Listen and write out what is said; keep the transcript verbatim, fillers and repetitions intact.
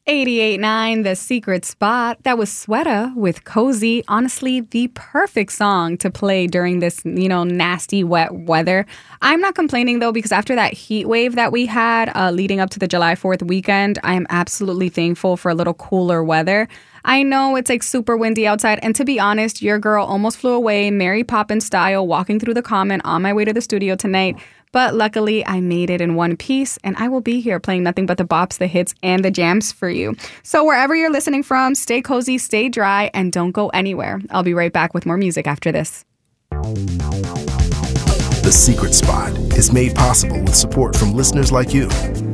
eighty-eight point nine, The Secret Spot. That was Sweater with Cozy. Honestly, the perfect song to play during this, you know, nasty, wet weather. I'm not complaining, though, because after that heat wave that we had uh, leading up to the July fourth weekend, I am absolutely thankful for a little cooler weather. I know it's like super windy outside, and to be honest, your girl almost flew away, Mary Poppins style, walking through the common on my way to the studio tonight. But luckily, I made it in one piece, and I will be here playing nothing but the bops, the hits, and the jams for you. So wherever you're listening from, stay cozy, stay dry, and don't go anywhere. I'll be right back with more music after this. The Secret Spot is made possible with support from listeners like you.